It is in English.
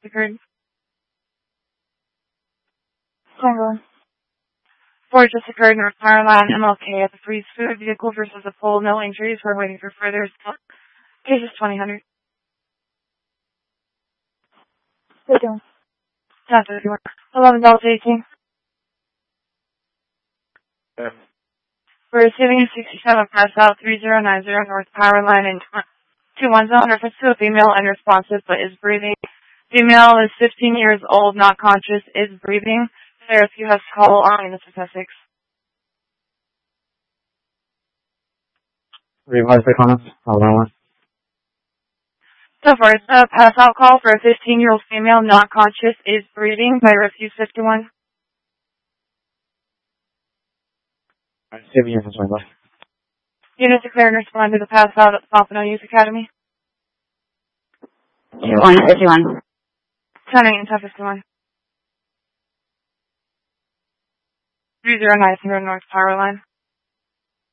occurred? Tango. 4 just occurred, North Power Line, MLK at the Freeze Food vehicle versus a pole. No injuries. We're waiting for further. Cases 2000. Stay tuned. Not 31. 11 Delta 18. Yeah. We're receiving a 67 pass out 3090 North Power Line in 21 zone. Reference to a female unresponsive but is breathing. Female is 15 years old, not conscious, is breathing. The rescue has to call on Mr. Sussex. Revise the comments. Hold on. So far, it's a pass out call for a 15-year-old female, not conscious, is breathing by Refuse 51. Alright, see if you can swing by. Units declare and respond to the pass out at the Pompano Youth Academy. 2151. Turning into 51. 3090 North Power Line.